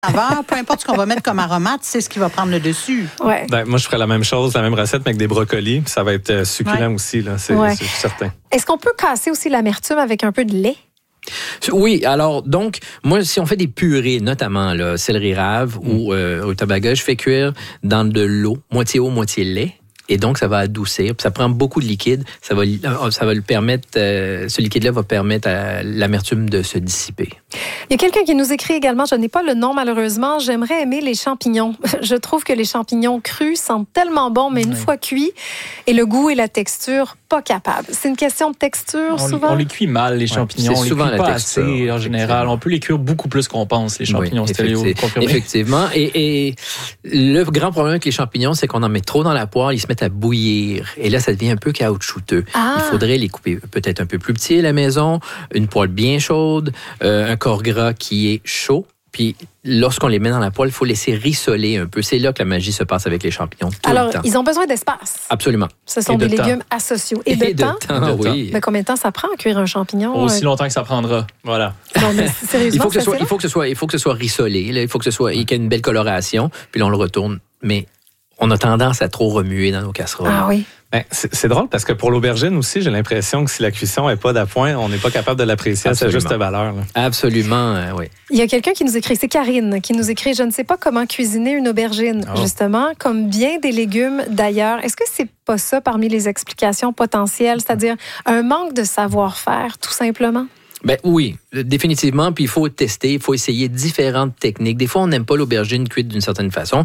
Avant, peu importe ce qu'on va mettre comme aromate, c'est ce qui va prendre le dessus. Ouais. Ben, moi, je ferais la même chose, la même recette, mais avec des brocolis. Ça va être succulent aussi, là, c'est certain. Est-ce qu'on peut casser aussi l'amertume avec un peu de lait? Oui, alors donc moi si on fait des purées notamment là, céleri rave ou rutabaga, je fais cuire dans de l'eau, moitié eau, moitié lait. Et donc, ça va adoucir. Puis ça prend beaucoup de liquide. Ça va le permettre. Ce liquide-là va permettre à l'amertume de se dissiper. Il y a quelqu'un qui nous écrit également, je n'ai pas le nom malheureusement, j'aimerais aimer les champignons. Je trouve que les champignons crus sentent tellement bon, mais une fois cuits, et le goût et la texture, pas capable. C'est une question de texture souvent? On les cuit mal, les champignons. C'est souvent on les cuit la pas texture, assez en général. On peut les cuire beaucoup plus qu'on pense, les champignons. Effectivement. Et le grand problème avec les champignons, c'est qu'on en met trop dans la poêle, ils se mettent à bouillir. Et là, ça devient un peu caoutchouteux. Il faudrait les couper peut-être un peu plus petits à la maison, une poêle bien chaude, un corps gras qui est chaud. Puis, lorsqu'on les met dans la poêle, il faut laisser rissoler un peu. C'est là que la magie se passe avec les champignons. Alors, le temps. ils ont besoin d'espace. Absolument. Ce sont des légumes asociaux. Et de temps? Oui. Mais combien de temps ça prend à cuire un champignon? Aussi longtemps que ça prendra. Voilà. Non, mais sérieusement, il faut que ce soit rissolé. Là. Il faut qu'il y ait une belle coloration. Puis là, on le retourne. Mais on a tendance à trop remuer dans nos casseroles. Ah oui. Ben, c'est drôle parce que pour l'aubergine aussi, j'ai l'impression que si la cuisson n'est pas d'appoint, on n'est pas capable de l'apprécier à sa juste valeur. Là. Absolument, oui. Il y a quelqu'un qui nous écrit, c'est Karine, qui nous écrit « Je ne sais pas comment cuisiner une aubergine. » Justement, comme bien des légumes d'ailleurs. Est-ce que c'est pas ça parmi les explications potentielles, c'est-à-dire un manque de savoir-faire, tout simplement? Ben oui, définitivement. Puis il faut tester, il faut essayer différentes techniques. Des fois, on n'aime pas l'aubergine cuite d'une certaine façon,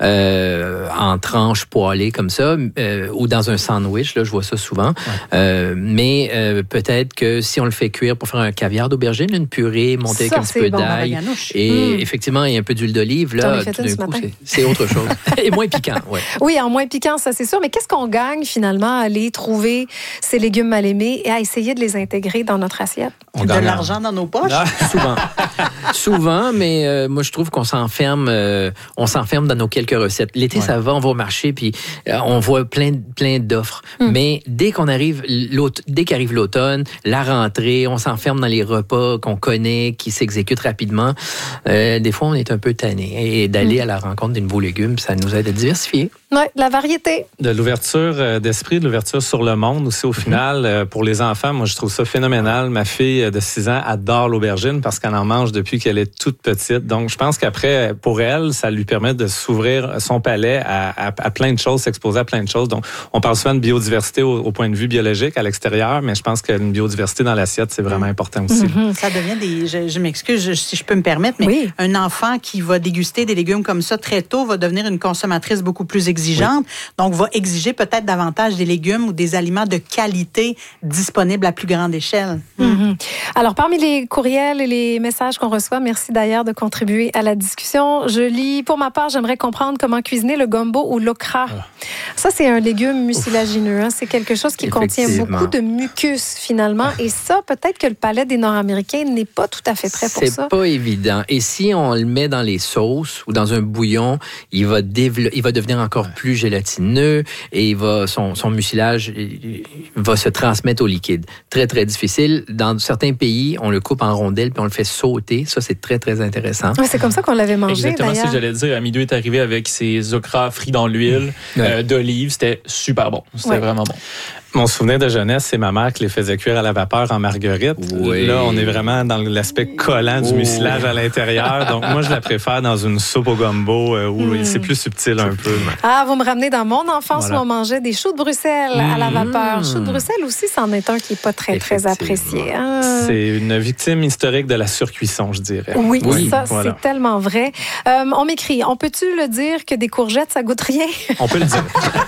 en tranches poêlées comme ça, ou dans un sandwich. Là, je vois ça souvent. Ouais. Mais peut-être que si on le fait cuire pour faire un caviar d'aubergine, une purée montée avec un petit peu d'ail, et effectivement, il y a un peu d'huile d'olive, là, tout d'un coup, c'est autre chose. Et moins piquant, ouais. Oui, en moins piquant, ça c'est sûr. Mais qu'est-ce qu'on gagne finalement à aller trouver ces légumes mal aimés et à essayer de les intégrer dans notre assiette? De l'argent dans nos poches? Souvent, mais moi, je trouve qu'on s'enferme dans nos quelques recettes. L'été, ça va, on va au marché, puis on voit plein d'offres. Mais dès qu'arrive l'automne, la rentrée, on s'enferme dans les repas qu'on connaît, qui s'exécutent rapidement. Des fois, on est un peu tanné. Et d'aller à la rencontre des nouveaux légumes, ça nous aide à diversifier. Oui, la variété. De l'ouverture d'esprit, de l'ouverture sur le monde aussi au final. Pour les enfants, moi, je trouve ça phénoménal. Ma fille de 6 ans adore l'aubergine parce qu'elle en mange depuis qu'elle est toute petite. Donc, je pense qu'après, pour elle, ça lui permet de s'ouvrir son palais à plein de choses, s'exposer à plein de choses. Donc, on parle souvent de biodiversité au point de vue biologique à l'extérieur, mais je pense qu'une biodiversité dans l'assiette, c'est vraiment important aussi. Ça devient je m'excuse si je peux me permettre, mais un enfant qui va déguster des légumes comme ça très tôt va devenir une consommatrice beaucoup plus exigeante. Donc, va exiger peut-être davantage des légumes ou des aliments de qualité disponibles à plus grande échelle. Alors, parmi les courriels et les messages qu'on reçoit, merci d'ailleurs de contribuer à la discussion. Je lis, pour ma part, j'aimerais comprendre comment cuisiner le gumbo ou l'okra. Ça, c'est un légume mucilagineux. C'est quelque chose qui contient beaucoup de mucus, finalement. Et ça, peut-être que le palais des Nord-Américains n'est pas tout à fait prêt pour ça. C'est pas évident. Et si on le met dans les sauces ou dans un bouillon, il va devenir encore plus gélatineux et son mucilage va se transmettre au liquide. Très, très difficile. Dans certains pays, on le coupe en rondelles puis on le fait sauter. Ça, c'est très, très intéressant. Ouais, c'est comme ça qu'on l'avait mangé, exactement d'ailleurs. ce que j'allais dire. Amidou est arrivé avec ses okras frits dans l'huile d'olive. C'était super bon. C'était vraiment bon. Mon souvenir de jeunesse, c'est ma mère qui les faisait cuire à la vapeur en marguerite. Oui. Là, on est vraiment dans l'aspect collant du mucilage à l'intérieur. Donc, moi, je la préfère dans une soupe au gumbo où c'est plus subtil un peu. Ah, vous me ramenez dans mon enfance où on mangeait des choux de Bruxelles à la vapeur. Choux de Bruxelles aussi, c'en est un qui n'est pas très, très apprécié. C'est une victime historique de la surcuisson, je dirais. Oui, ça, c'est tellement vrai. On m'écrit, peut-tu le dire que des courgettes, ça goûte rien? On peut le dire.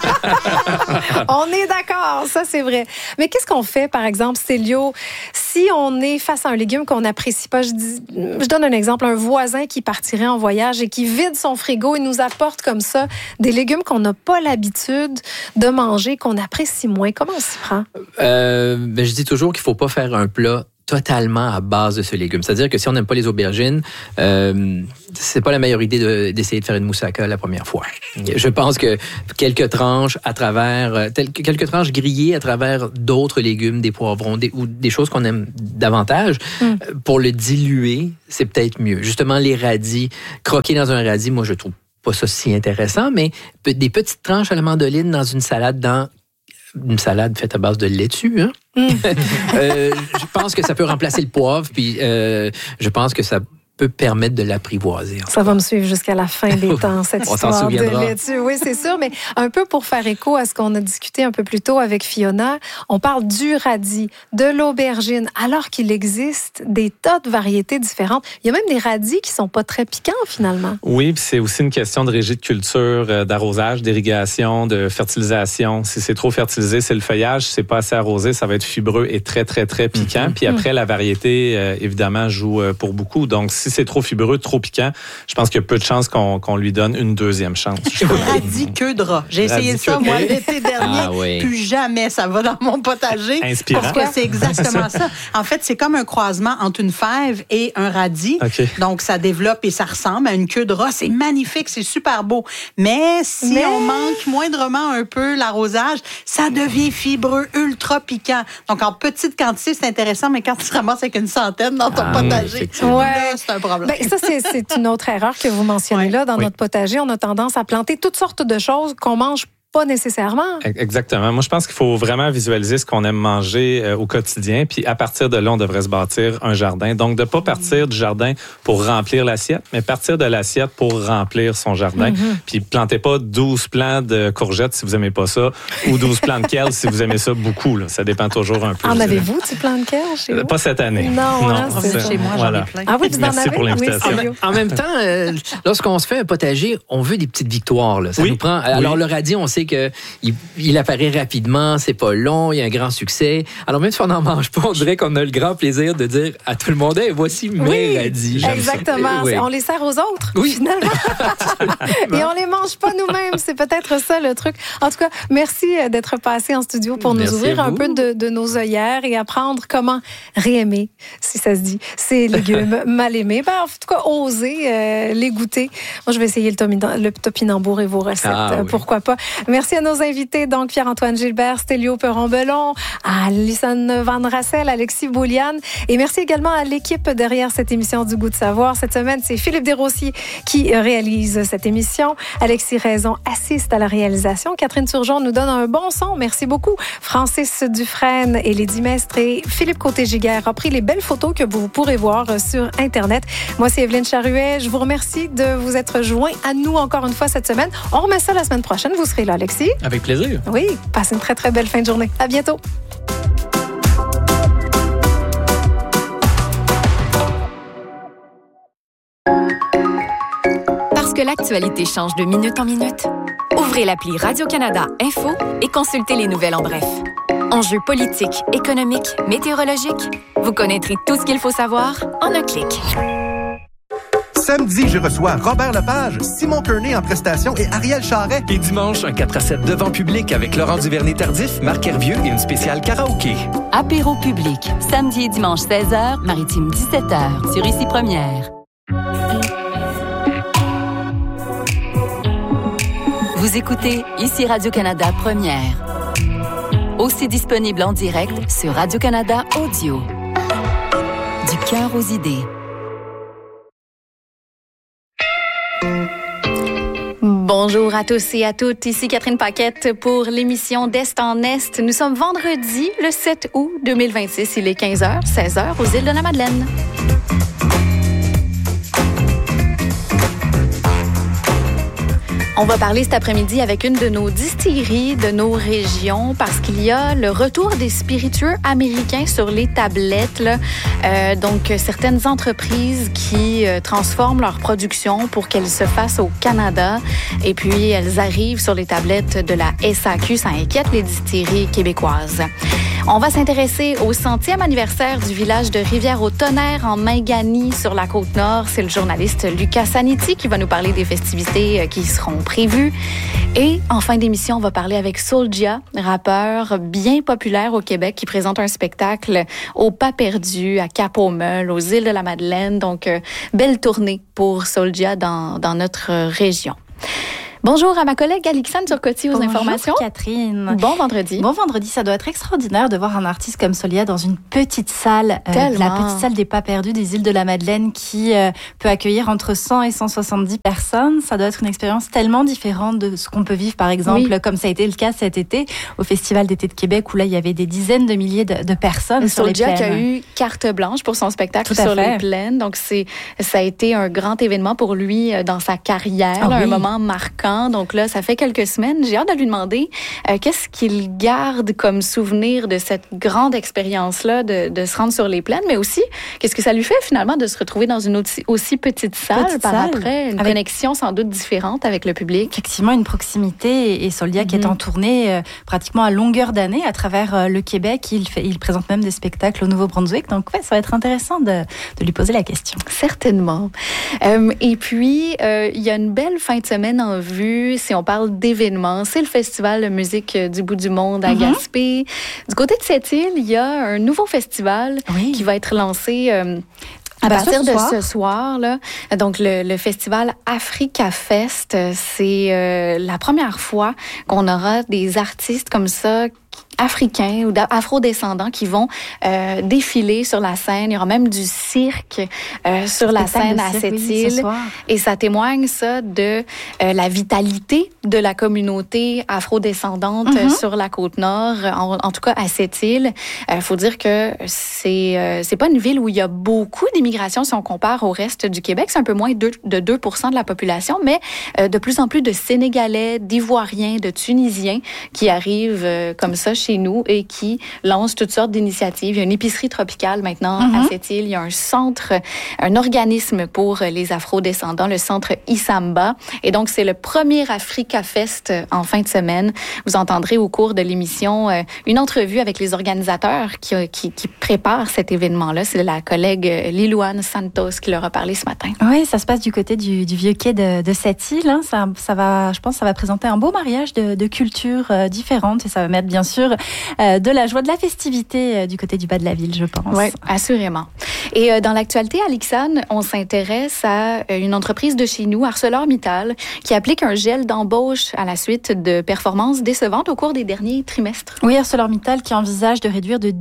On est d'accord. Ça, c'est vrai. Mais qu'est-ce qu'on fait, par exemple, Célio, si on est face à un légume qu'on n'apprécie pas? Je donne un exemple, un voisin qui partirait en voyage et qui vide son frigo et nous apporte comme ça des légumes qu'on n'a pas l'habitude de manger, qu'on apprécie moins. Comment on s'y prend? Je dis toujours qu'il ne faut pas faire un plat totalement à base de ce légume. C'est-à-dire que si on n'aime pas les aubergines, c'est pas la meilleure idée d'essayer de faire une moussaka la première fois. Je pense que quelques tranches grillées à travers d'autres légumes, des poivrons ou des choses qu'on aime davantage, pour le diluer, c'est peut-être mieux. Justement, les radis, croquer dans un radis, moi je trouve pas ça si intéressant, mais des petites tranches à la mandoline dans une salade faite à base de laitue, hein? Je pense que ça peut remplacer le poivre, puis je pense que ça peut permettre de l'apprivoiser. Ça va me suivre jusqu'à la fin des temps, cette histoire de laitue. Oui, c'est sûr, mais un peu pour faire écho à ce qu'on a discuté un peu plus tôt avec Fiona, on parle du radis, de l'aubergine, alors qu'il existe des tas de variétés différentes. Il y a même des radis qui sont pas très piquants, finalement. Oui, puis c'est aussi une question de régie de culture, d'arrosage, d'irrigation, de fertilisation. Si c'est trop fertilisé, c'est le feuillage. Si c'est pas assez arrosé, ça va être fibreux et très, très, très piquant. Puis après, la variété, évidemment, joue pour beaucoup. Donc, si c'est trop fibreux, trop piquant, je pense qu'il y a peu de chances qu'on lui donne une deuxième chance. Radis queue de rat. J'ai essayé ça, moi, l'été dernier. Plus jamais ça va dans mon potager. Inspirant. Parce que c'est exactement ça. En fait, c'est comme un croisement entre une fève et un radis. Okay. Donc, ça développe et ça ressemble à une queue de rat. C'est magnifique, c'est super beau. Mais si on manque moindrement un peu l'arrosage, ça devient fibreux, ultra piquant. Donc, en petite quantité, c'est intéressant, mais quand tu te ramasses avec une centaine dans ton potager, c'est un problème. Ben, ça, c'est une autre erreur que vous mentionnez là. Dans notre potager, on a tendance à planter toutes sortes de choses qu'on mange pas nécessairement. Exactement. Moi, je pense qu'il faut vraiment visualiser ce qu'on aime manger au quotidien. Puis à partir de là, on devrait se bâtir un jardin. Donc, de ne pas partir du jardin pour remplir l'assiette, mais partir de l'assiette pour remplir son jardin. Puis plantez pas 12 plants de courgettes si vous aimez pas ça, ou 12 plants de kale si vous aimez ça beaucoup. Là. Ça dépend toujours un peu. En avez-vous du plant de kale chez vous? Pas cette année. Non, c'est chez moi, j'en ai plein. Ah oui, vous Merci en avez? pour l'invitation. Oui, en même temps, lorsqu'on se fait un potager, on veut des petites victoires. Là. Ça nous prend. Alors, le radis, on sait qu'il apparaît rapidement, c'est pas long, il y a un grand succès. Alors même si on n'en mange pas, on dirait qu'on a le grand plaisir de dire à tout le monde, hey, voici mes radis. Exactement. On les sert aux autres, finalement. Et on les mange pas nous-mêmes. C'est peut-être ça le truc. En tout cas, merci d'être passé en studio pour nous ouvrir un peu de nos œillères et apprendre comment réaimer, si ça se dit, ces légumes mal aimés. En tout cas, oser les goûter. Moi, je vais essayer le topinambour et vos recettes. Pourquoi pas. Merci à nos invités, donc Pierre-Antoine Gilbert, Stélio Perron-Belon, à Alison Van Rassel, Alexis Bouliane. Et merci également à l'équipe derrière cette émission du Goût de savoir. Cette semaine, c'est Philippe Desrosiers qui réalise cette émission. Alexis Raison assiste à la réalisation. Catherine Turgeon nous donne un bon son. Merci beaucoup. Francis Dufresne et Lady Mestre et Philippe Côté-Giguère ont pris les belles photos que vous pourrez voir sur Internet. Moi, c'est Evelyne Charuet. Je vous remercie de vous être joints à nous encore une fois cette semaine. On remet ça la semaine prochaine. Vous serez là, Alexis. Avec plaisir. Oui, passez une très, très belle fin de journée. À bientôt. Parce que l'actualité change de minute en minute, ouvrez l'appli Radio-Canada Info et consultez les nouvelles en bref. Enjeux politiques, économiques, météorologiques, vous connaîtrez tout ce qu'il faut savoir en un clic. Samedi, je reçois Robert Lepage, Simon Kearney en prestation et Ariel Charret. Et dimanche, un 4-7 devant public avec Laurent Duvernay-Tardif, Marc Hervieux et une spéciale karaoké. Apéro public, samedi et dimanche 16h, Maritime 17h, sur Ici Première. Vous écoutez Ici Radio-Canada Première. Aussi disponible en direct sur Radio-Canada Audio. Du cœur aux idées. Bonjour à tous et à toutes, ici Catherine Paquette pour l'émission d'Est en Est. Nous sommes vendredi, le 7 août 2026, il est 15h, 16h aux îles de la Madeleine. On va parler cet après-midi avec une de nos distilleries de nos régions parce qu'il y a le retour des spiritueux américains sur les tablettes. Là. Donc, certaines entreprises qui transforment leur production pour qu'elle se fasse au Canada et puis elles arrivent sur les tablettes de la SAQ. Ça inquiète les distilleries québécoises. On va s'intéresser au 100e anniversaire du village de Rivière-au-Tonnerre en Mingani sur la Côte-Nord. C'est le journaliste Lucas Saniti qui va nous parler des festivités qui seront prévues. Et en fin d'émission, on va parler avec Soulja, rappeur bien populaire au Québec qui présente un spectacle au Pas Perdu, à Cap-aux-Meules, aux îles de la Madeleine. Donc, belle tournée pour Soulja dans notre région. Bonjour à ma collègue Alexandre Turcotte aux informations. Bonjour Catherine. Bon vendredi. Bon vendredi, ça doit être extraordinaire de voir un artiste comme Soulja dans une petite salle, la petite salle des Pas Perdus des îles de la Madeleine qui peut accueillir entre 100 et 170 personnes. Ça doit être une expérience tellement différente de ce qu'on peut vivre par exemple, comme ça a été le cas cet été au Festival d'été de Québec où là il y avait des dizaines de milliers de personnes sur les plaines. Soulja qui a eu carte blanche pour son spectacle sur les plaines. Donc ça a été un grand événement pour lui dans sa carrière, un moment marquant. Donc là, ça fait quelques semaines. J'ai hâte de lui demander qu'est-ce qu'il garde comme souvenir de cette grande expérience-là de se rendre sur les plaines, mais aussi qu'est-ce que ça lui fait finalement de se retrouver dans une aussi petite salle après, une connexion sans doute différente avec le public. Effectivement, une proximité et Soulja qui est en tournée pratiquement à longueur d'année à travers le Québec. Il présente même des spectacles au Nouveau-Brunswick. Donc ça va être intéressant de lui poser la question. Certainement. Et puis, il y a une belle fin de semaine en vue. Si on parle d'événements, c'est le Festival de musique du bout du monde à Gaspé. Du côté de cette île, il y a un nouveau festival qui va être lancé à partir de ce soir, là. Donc, le festival Africa Fest, c'est la première fois qu'on aura des artistes comme ça africains ou afro-descendants qui vont défiler sur la scène. Il y aura même du cirque sur la scène à cette île. Et ça témoigne, ça, de la vitalité de la communauté afro-descendante sur la Côte-Nord, en tout cas à cette île. Faut dire que c'est pas une ville où il y a beaucoup d'immigration si on compare au reste du Québec. C'est un peu moins de 2% de la population, mais de plus en plus de Sénégalais, d'Ivoiriens, de Tunisiens qui arrivent comme ça chez nous et qui lancent toutes sortes d'initiatives. Il y a une épicerie tropicale maintenant à cette île. Il y a un centre, un organisme pour les afro-descendants, le centre Isamba. Et donc, c'est le premier Africa Fest en fin de semaine. Vous entendrez au cours de l'émission une entrevue avec les organisateurs qui préparent cet événement-là. C'est la collègue Lilouane Santos qui leur a parlé ce matin. Oui, ça se passe du côté du vieux quai de cette île. Hein. Ça va, je pense, ça va présenter un beau mariage de cultures différentes et ça va mettre bien sûr de la joie, de la festivité du côté du bas de la ville, je pense. Oui, assurément. Et dans l'actualité, Alixane, on s'intéresse à une entreprise de chez nous, ArcelorMittal, qui applique un gel d'embauche à la suite de performances décevantes au cours des derniers trimestres. Oui, ArcelorMittal qui envisage de réduire de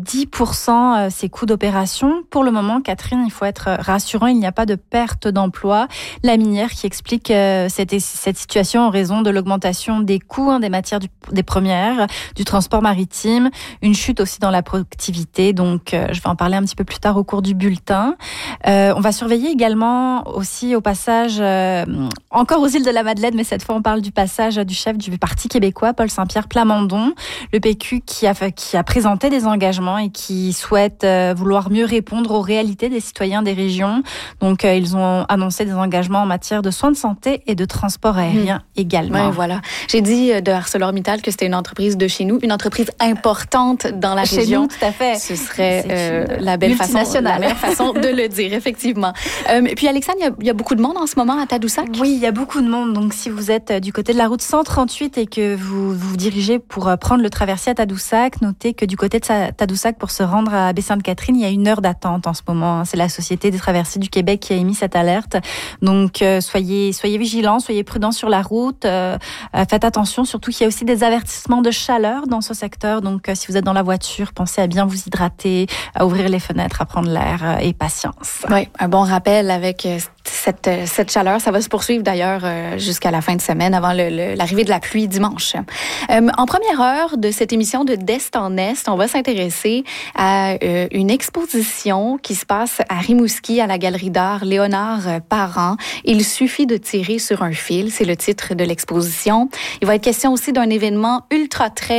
10% ses coûts d'opération. Pour le moment, Catherine, il faut être rassurant, il n'y a pas de perte d'emploi. La minière qui explique cette situation en raison de l'augmentation des coûts des matières des premières, du transport maritime, une chute aussi dans la productivité. Donc, je vais en parler un petit peu plus tard au cours du bulletin. On va surveiller également aussi au passage, encore aux îles de la Madeleine, mais cette fois on parle du passage du chef du Parti québécois, Paul Saint-Pierre Plamondon, le PQ qui a présenté des engagements et qui souhaite vouloir mieux répondre aux réalités des citoyens des régions. Donc, ils ont annoncé des engagements en matière de soins de santé et de transport aérien également. Oui, voilà. J'ai dit de ArcelorMittal que c'était une entreprise de chez nous, une entreprise importante dans la région. Chez nous, tout à fait. Ce serait la belle façon de le dire, effectivement. Et puis, Alexandre, il y a beaucoup de monde en ce moment à Tadoussac? Oui, il y a beaucoup de monde. Donc, si vous êtes du côté de la route 138 et que vous vous dirigez pour prendre le traversier à Tadoussac, notez que du côté de Tadoussac, pour se rendre à Baie-Sainte-Catherine, il y a 1 heure d'attente en ce moment. C'est la Société des traversiers du Québec qui a émis cette alerte. Donc, soyez vigilants, soyez prudents sur la route. Faites attention, surtout qu'il y a aussi des avertissements de chaleur dans ce secteur. Donc, si vous êtes dans la voiture, pensez à bien vous hydrater, à ouvrir les fenêtres, à prendre l'air et patience. Oui, un bon rappel avec cette chaleur. Ça va se poursuivre d'ailleurs jusqu'à la fin de semaine, avant l'arrivée de la pluie dimanche. En première heure de cette émission de d'Est en Est, on va s'intéresser à une exposition qui se passe à Rimouski, à la Galerie d'art Léonard Parent. Il suffit de tirer sur un fil, c'est le titre de l'exposition. Il va être question aussi d'un événement ultra trail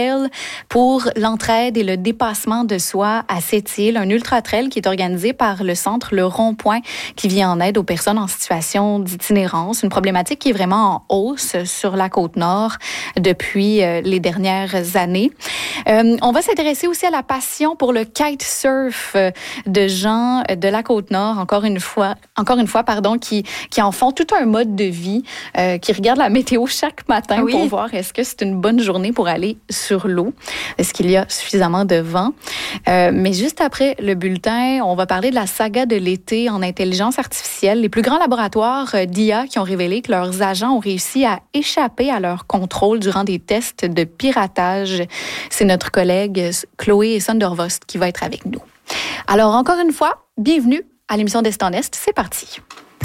pour l'entraide et le dépassement de soi à Sept-Îles, un ultra-trail qui est organisé par le centre Le Rond-Point qui vient en aide aux personnes en situation d'itinérance, une problématique qui est vraiment en hausse sur la Côte-Nord depuis les dernières années. On va s'intéresser aussi à la passion pour le kitesurf de gens de la Côte-Nord, encore une fois, qui en font tout un mode de vie, qui regardent la météo chaque matin pour voir est-ce que c'est une bonne journée pour aller sur l'eau, est-ce qu'il y a suffisamment de vent. Mais juste après le bulletin, on va parler de la saga de l'été en intelligence artificielle. Les plus grands laboratoires d'IA qui ont révélé que leurs agents ont réussi à échapper à leur contrôle durant des tests de piratage. C'est notre collègue Chloé Sondervost qui va être avec nous. Alors, encore une fois, bienvenue à l'émission d'Est en Est. C'est parti.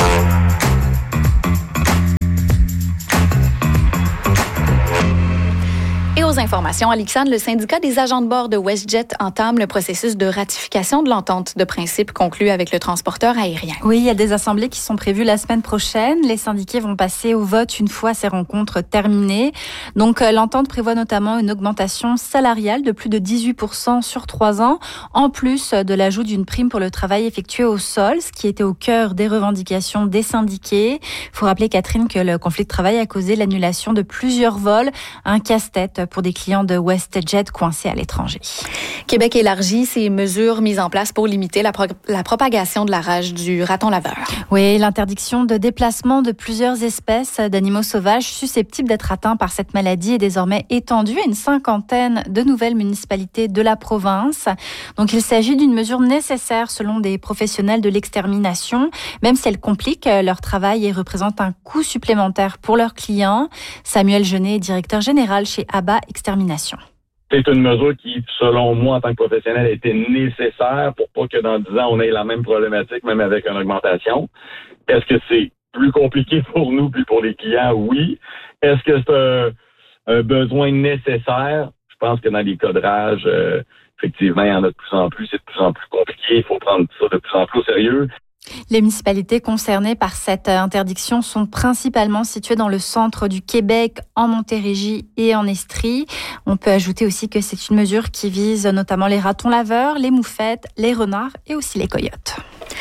Et aux informations, Alexandre, le syndicat des agents de bord de WestJet entame le processus de ratification de l'entente de principe conclue avec le transporteur aérien. Oui, il y a des assemblées qui sont prévues la semaine prochaine. Les syndiqués vont passer au vote une fois ces rencontres terminées. Donc, l'entente prévoit notamment une augmentation salariale de plus de 18% sur 3 ans, en plus de l'ajout d'une prime pour le travail effectué au sol, ce qui était au cœur des revendications des syndiqués. Il faut rappeler, Catherine, que le conflit de travail a causé l'annulation de plusieurs vols, un casse-tête pour des clients de WestJet coincés à l'étranger. Québec élargit ses mesures mises en place pour limiter la propagation de la rage du raton laveur. Oui, l'interdiction de déplacement de plusieurs espèces d'animaux sauvages susceptibles d'être atteints par cette maladie est désormais étendue à une 50aine de nouvelles municipalités de la province. Donc il s'agit d'une mesure nécessaire selon des professionnels de l'extermination, même si elle complique leur travail et représente un coût supplémentaire pour leurs clients. Samuel Genet, directeur général chez ABBA Extermination. C'est une mesure qui, selon moi, en tant que professionnel, a été nécessaire pour pas que dans 10 ans, on ait la même problématique, même avec une augmentation. Est-ce que c'est plus compliqué pour nous puis pour les clients? Oui. Est-ce que c'est un besoin nécessaire? Je pense que dans les codrages, effectivement, il y en a de plus en plus. C'est de plus en plus compliqué. Il faut prendre ça de plus en plus au sérieux. Les municipalités concernées par cette interdiction sont principalement situées dans le centre du Québec, en Montérégie et en Estrie. On peut ajouter aussi que c'est une mesure qui vise notamment les ratons laveurs, les moufettes, les renards et aussi les coyotes.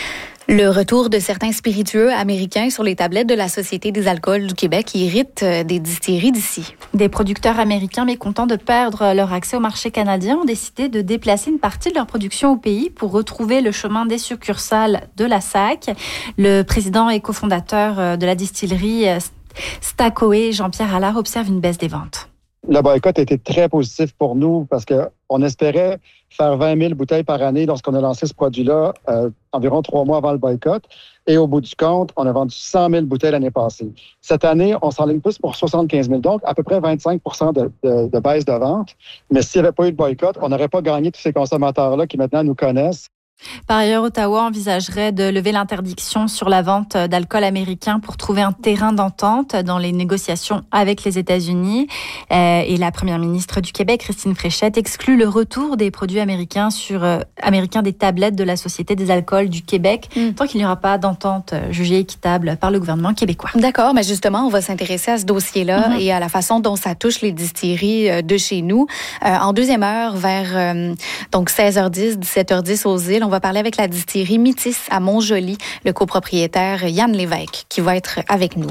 Le retour de certains spiritueux américains sur les tablettes de la Société des alcools du Québec irrite des distilleries d'ici. Des producteurs américains mécontents de perdre leur accès au marché canadien ont décidé de déplacer une partie de leur production au pays pour retrouver le chemin des succursales de la SAC. Le président et cofondateur de la distillerie Stacoé, Jean-Pierre Allard, observe une baisse des ventes. Le boycott a été très positif pour nous parce qu'on espérait faire 20 000 bouteilles par année lorsqu'on a lancé ce produit-là environ 3 mois avant le boycott. Et au bout du compte, on a vendu 100 000 bouteilles l'année passée. Cette année, on s'enligne plus pour 75 000, donc à peu près 25 % de baisse de vente. Mais s'il n'y avait pas eu de boycott, on n'aurait pas gagné tous ces consommateurs-là qui maintenant nous connaissent. Par ailleurs, Ottawa envisagerait de lever l'interdiction sur la vente d'alcool américain pour trouver un terrain d'entente dans les négociations avec les États-Unis. Et la première ministre du Québec, Christine Fréchette, exclut le retour des produits américains des tablettes de la Société des alcools du Québec, tant qu'il n'y aura pas d'entente jugée équitable par le gouvernement québécois. D'accord, mais justement, on va s'intéresser à ce dossier-là et à la façon dont ça touche les distilleries de chez nous. En deuxième heure, vers donc 16h10, 17h10 aux îles, on va parler avec la distillerie Métis à Montjoly, le copropriétaire Yann Lévesque, qui va être avec nous.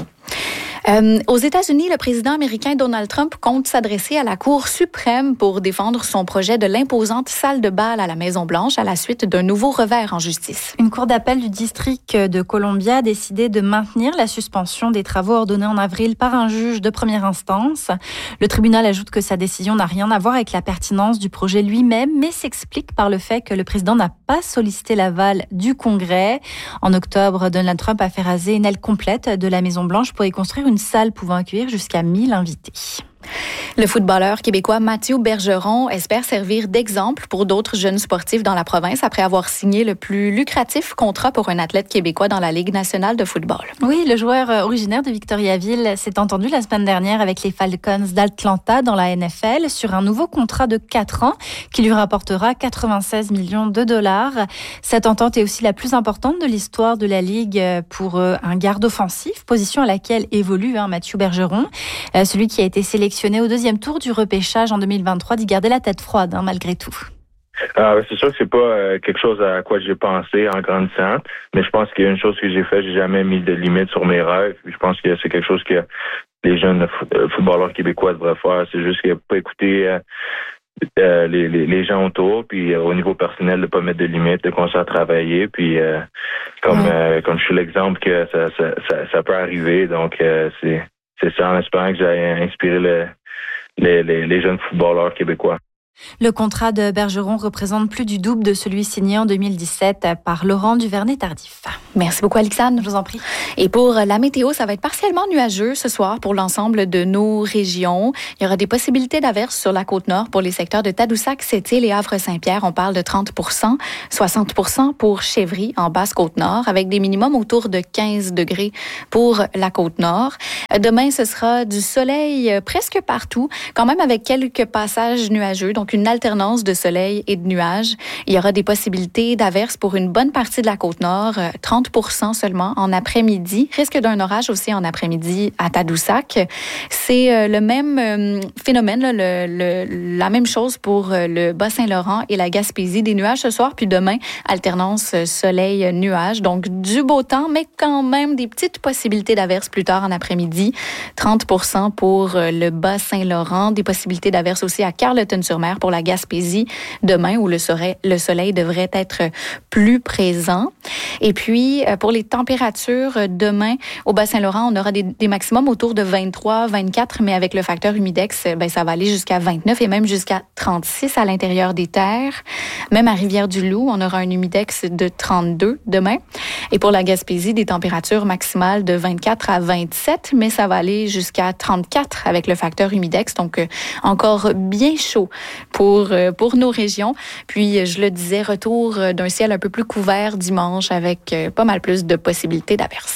Aux États-Unis, le président américain Donald Trump compte s'adresser à la Cour suprême pour défendre son projet de l'imposante salle de bal à la Maison-Blanche à la suite d'un nouveau revers en justice. Une cour d'appel du district de Columbia a décidé de maintenir la suspension des travaux ordonnés en avril par un juge de première instance. Le tribunal ajoute que sa décision n'a rien à voir avec la pertinence du projet lui-même, mais s'explique par le fait que le président n'a pas sollicité l'aval du Congrès. En octobre, Donald Trump a fait raser une aile complète de la Maison-Blanche pour y construire une salle pouvant accueillir jusqu'à 1000 invités. Le footballeur québécois Mathieu Bergeron espère servir d'exemple pour d'autres jeunes sportifs dans la province après avoir signé le plus lucratif contrat pour un athlète québécois dans la Ligue nationale de football. Oui, le joueur originaire de Victoriaville s'est entendu la semaine dernière avec les Falcons d'Atlanta dans la NFL sur un nouveau contrat de 4 ans qui lui rapportera 96 millions de dollars. Cette entente est aussi la plus importante de l'histoire de la Ligue pour un garde offensif, position à laquelle évolue Mathieu Bergeron, celui qui a été sélectionné au 2e deuxième tour du repêchage en 2023, d'y garder la tête froide, malgré tout. C'est sûr que c'est pas quelque chose à quoi j'ai pensé en grandissant, mais je pense qu'il y a une chose que j'ai fait, j'ai jamais mis de limite sur mes rêves. Je pense que c'est quelque chose que les jeunes footballeurs québécois devraient faire. C'est juste qu'il n'y a pas écouter les gens autour, puis au niveau personnel, de pas mettre de limites, de continuer à travailler, puis comme je suis l'exemple que ça peut arriver, donc c'est ça, en espérant que j'ai inspiré les jeunes footballeurs québécois. Le contrat de Bergeron représente plus du double de celui signé en 2017 par Laurent Duvernay-Tardif. Merci beaucoup, Alexandre. Je vous en prie. Et pour la météo, ça va être partiellement nuageux ce soir pour l'ensemble de nos régions. Il y aura des possibilités d'averses sur la Côte-Nord pour les secteurs de Tadoussac, Sept-Îles et Havre-Saint-Pierre. On parle de 30 %, 60 % pour Chevry en Basse-Côte-Nord, avec des minimums autour de 15 degrés pour la Côte-Nord. Demain, ce sera du soleil presque partout, quand même avec quelques passages nuageux, donc une alternance de soleil et de nuages. Il y aura des possibilités d'averses pour une bonne partie de la Côte-Nord, 30 % seulement en après-midi. Risque d'un orage aussi en après-midi à Tadoussac. C'est le même phénomène, la même chose pour le Bas-Saint-Laurent et la Gaspésie. Des nuages ce soir, puis demain, alternance soleil-nuages. Donc, du beau temps, mais quand même des petites possibilités d'averses plus tard en après-midi. 30 % pour le Bas-Saint-Laurent. Des possibilités d'averses aussi à Carleton-sur-Mer pour la Gaspésie demain, où le soleil devrait être plus présent. Et puis, pour les températures, demain, au Bas-Saint-Laurent, on aura des maximums autour de 23, 24, mais avec le facteur humidex, ça va aller jusqu'à 29 et même jusqu'à 36 à l'intérieur des terres. Même à Rivière-du-Loup, on aura un humidex de 32 demain. Et pour la Gaspésie, des températures maximales de 24 à 27, mais ça va aller jusqu'à 34 avec le facteur humidex, donc encore bien chaud pour nos régions. Puis, je le disais, retour d'un ciel un peu plus couvert dimanche avec pas mal plus de possibilités d'averses.